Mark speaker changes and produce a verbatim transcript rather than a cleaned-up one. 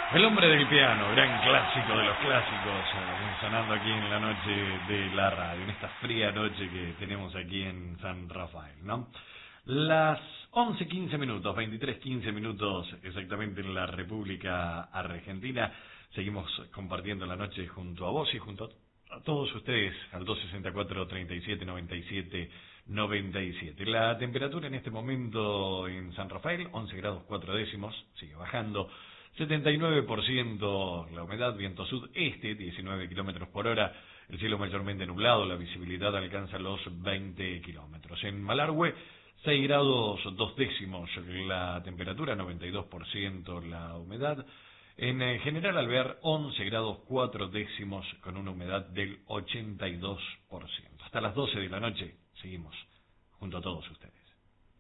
Speaker 1: El hombre del piano, gran clásico de los clásicos, eh, sonando aquí en la noche de la radio, en esta fría noche que tenemos aquí en San Rafael, ¿no? Las once quince minutos, veintitrés quince minutos exactamente en la República Argentina. Seguimos compartiendo la noche junto a vos y junto a todos ustedes al dos sesenta y cuatro, treinta y siete, noventa y siete, noventa y siete. La temperatura en este momento en San Rafael, once grados cuatro décimos, sigue bajando. setenta y nueve por ciento la humedad, viento sudeste, diecinueve kilómetros por hora, el cielo mayormente nublado, la visibilidad alcanza los veinte kilómetros. En Malargüe, seis grados dos décimos la temperatura, noventa y dos por ciento la humedad. En General Alvear, once grados cuatro décimos con una humedad del ochenta y dos por ciento. Hasta las doce de la noche seguimos junto a todos ustedes.